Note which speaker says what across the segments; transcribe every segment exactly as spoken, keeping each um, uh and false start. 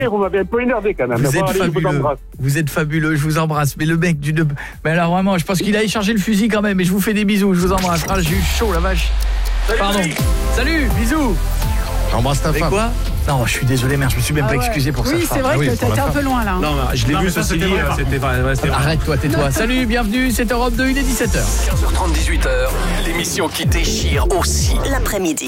Speaker 1: Vous m'avez un peu énervé quand même.
Speaker 2: Vous
Speaker 1: bon,
Speaker 2: êtes
Speaker 1: allez,
Speaker 2: fabuleux.
Speaker 1: Je vous,
Speaker 2: vous êtes fabuleux, je vous embrasse. Mais le mec du... Mais alors vraiment, je pense qu'il a échargé le fusil quand même. Et je vous fais des bisous, je vous embrasse. Ah, j'ai eu chaud, la vache.
Speaker 3: Salut,
Speaker 2: Pardon.
Speaker 3: Louis.
Speaker 2: Salut, bisous.
Speaker 4: J'embrasse ta
Speaker 2: Et
Speaker 4: femme.
Speaker 2: quoi? Non, je suis désolé, merde, je me suis même
Speaker 5: Ah
Speaker 2: pas
Speaker 5: ouais.
Speaker 2: excusé pour ça.
Speaker 5: Oui, c'est vrai
Speaker 4: Ah oui,
Speaker 5: que
Speaker 4: pour
Speaker 5: t'as
Speaker 4: la
Speaker 5: été un
Speaker 4: femme.
Speaker 5: peu loin là.
Speaker 3: Non, je l'ai
Speaker 6: Non,
Speaker 3: vu,
Speaker 6: mais ça,
Speaker 3: ceci
Speaker 6: c'était
Speaker 3: dit,
Speaker 6: vrai, par
Speaker 3: c'était vrai. Ouais, c'était vrai.
Speaker 2: Arrête-toi, tais-toi. Salut, bienvenue, c'est Europe deux, il est dix-sept heures.
Speaker 7: quinze heures trente, dix-huit heures, l'émission qui déchire aussi l'après-midi.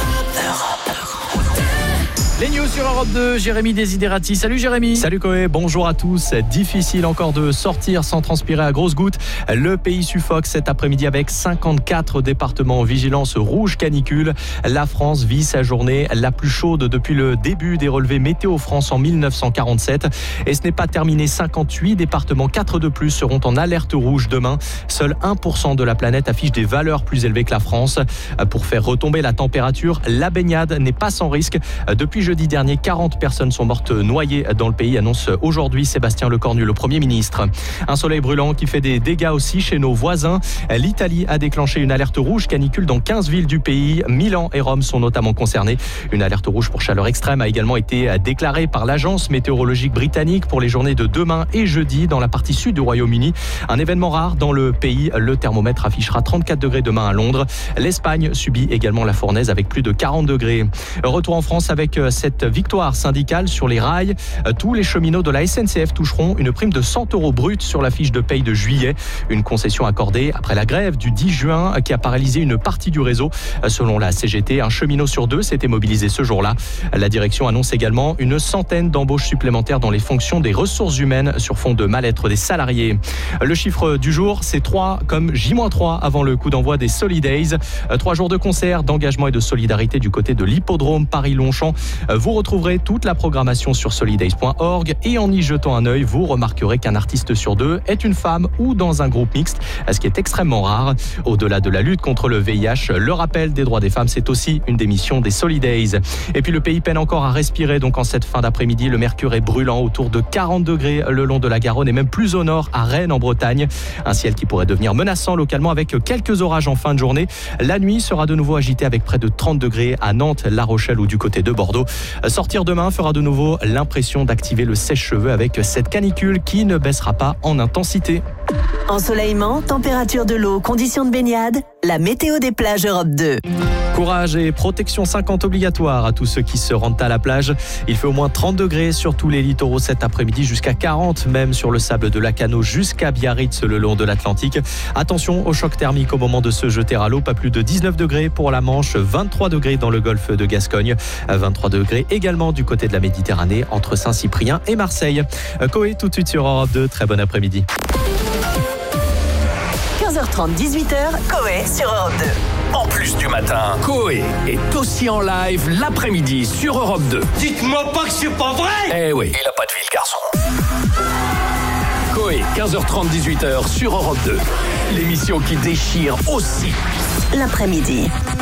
Speaker 2: Les news sur Europe deux, Jérémy Desiderati. Salut Jérémy.
Speaker 8: Salut Koé, bonjour à tous. Difficile encore de sortir sans transpirer à grosses gouttes. Le pays suffoque cet après-midi avec cinquante-quatre départements en vigilance rouge canicule. La France vit sa journée la plus chaude depuis le début des relevés Météo France en mille neuf cent quarante-sept. Et ce n'est pas terminé. cinquante-huit départements, quatre de plus, seront en alerte rouge demain. Seul un pour cent de la planète affiche des valeurs plus élevées que la France. Pour faire retomber la température, la baignade n'est pas sans risque. Depuis jeudi dernier, quarante personnes sont mortes noyées dans le pays, annonce aujourd'hui Sébastien Lecornu, le Premier ministre. Un soleil brûlant qui fait des dégâts aussi chez nos voisins. L'Italie a déclenché une alerte rouge canicule dans quinze villes du pays. Milan et Rome sont notamment concernés. Une alerte rouge pour chaleur extrême a également été déclarée par l'agence météorologique britannique pour les journées de demain et jeudi dans la partie sud du Royaume-Uni. Un événement rare dans le pays. Le thermomètre affichera trente-quatre degrés demain à Londres. L'Espagne subit également la fournaise avec plus de quarante degrés. Retour en France avec cette victoire syndicale sur les rails. Tous les cheminots de la S N C F toucheront une prime de cent euros brut sur la fiche de paye de juillet. Une concession accordée après la grève du dix juin qui a paralysé une partie du réseau. Selon la C G T, un cheminot sur deux s'était mobilisé ce jour-là. La direction annonce également une centaine d'embauches supplémentaires dans les fonctions des ressources humaines sur fond de mal-être des salariés. Le chiffre du jour, c'est trois comme J trois avant le coup d'envoi des Solidays. Trois jours de concert, d'engagement et de solidarité du côté de l'hippodrome Paris-Longchamp. Vous retrouverez toute la programmation sur solidays point org et en y jetant un œil, vous remarquerez qu'un artiste sur deux est une femme ou dans un groupe mixte, ce qui est extrêmement rare. Au-delà de la lutte contre le V I H, le rappel des droits des femmes, c'est aussi une des missions des Solidays. Et puis le pays peine encore à respirer, donc en cette fin d'après-midi, le mercure est brûlant autour de quarante degrés le long de la Garonne et même plus au nord, à Rennes en Bretagne. Un ciel qui pourrait devenir menaçant localement avec quelques orages en fin de journée. La nuit sera de nouveau agitée avec près de trente degrés à Nantes, La Rochelle ou du côté de Bordeaux. Sortir demain fera de nouveau l'impression d'activer le sèche-cheveux avec cette canicule qui ne baissera pas en intensité.
Speaker 9: Ensoleillement, température de l'eau, conditions de baignade, la météo des plages Europe deux.
Speaker 8: Courage et protection cinquante obligatoire à tous ceux qui se rendent à la plage. Il fait au moins trente degrés sur tous les littoraux cet après-midi, jusqu'à quarante même sur le sable de Lacanau jusqu'à Biarritz le long de l'Atlantique. Attention au choc thermique au moment de se jeter à l'eau, pas plus de dix-neuf degrés pour la Manche, vingt-trois degrés dans le golfe de Gascogne, vingt-trois degrés également du côté de la Méditerranée entre Saint-Cyprien et Marseille. Koé tout de suite sur Europe deux, très bon après-midi.
Speaker 9: quinze heures trente, dix-huit heures, Koé sur Europe deux.
Speaker 7: En plus du matin, Koé est aussi en live l'après-midi sur Europe deux.
Speaker 6: Dites-moi pas que c'est pas vrai.
Speaker 7: Eh oui, il a pas de vie le garçon. Koé, quinze heures trente, dix-huit heures sur Europe deux. L'émission qui déchire aussi
Speaker 9: L'après-midi.